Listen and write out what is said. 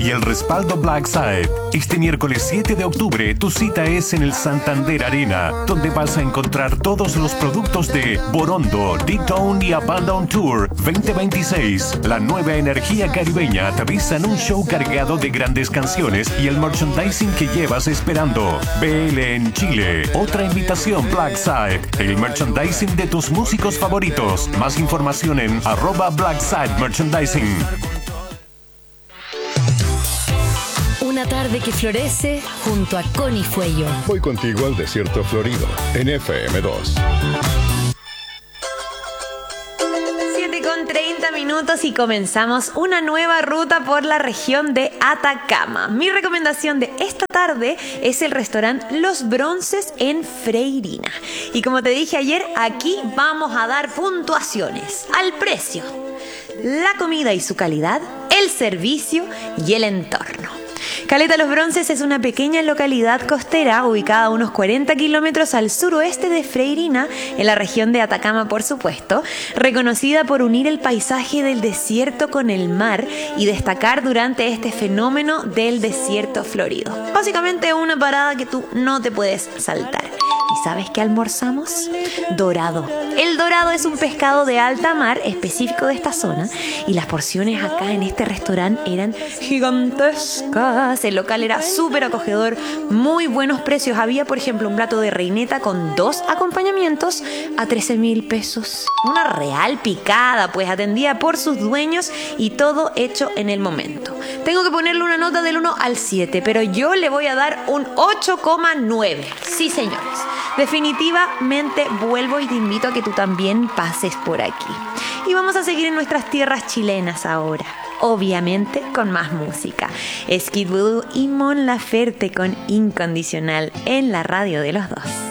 y el respaldo Blackside. Este miércoles 7 de octubre, tu cita es en el Santander Arena, donde vas a encontrar todos los productos de Borondo, D-Tone y Abandon Tour 2026. La nueva energía caribeña aterriza en un show cargado de grandes canciones y el merchandising que llevas esperando. BL en Chile. Otra invitación Blackside. El merchandising de tus músicos favoritos. Más información en @Blackside Merchandising. Una tarde que florece junto a Connie Fuello. Voy contigo al desierto florido en FM2. 7:30 minutos y comenzamos una nueva ruta por la región de Atacama. Mi recomendación de esta tarde es el restaurante Los Bronces en Freirina. Y como te dije ayer, aquí vamos a dar puntuaciones al precio, la comida y su calidad, el servicio y el entorno. Caleta Los Bronces es una pequeña localidad costera ubicada a unos 40 kilómetros al suroeste de Freirina, en la región de Atacama, por supuesto, reconocida por unir el paisaje del desierto con el mar y destacar durante este fenómeno del desierto florido. Básicamente una parada que tú no te puedes saltar. ¿Y sabes qué almorzamos? Dorado. El dorado es un pescado de alta mar específico de esta zona y las porciones acá en este restaurante eran gigantescas. El local era súper acogedor, muy buenos precios. Había, por ejemplo, un plato de reineta con 2 acompañamientos a 13.000 pesos. Una real picada, pues atendida por sus dueños y todo hecho en el momento. Tengo que ponerle una nota del 1 al 7, pero yo le voy a dar un 8,9. Sí, señores. Definitivamente vuelvo y te invito a que tú también pases por aquí. Y vamos a seguir en nuestras tierras chilenas ahora. Obviamente con más música. Skid Voodoo y Mon Laferte con Incondicional en la radio de los dos.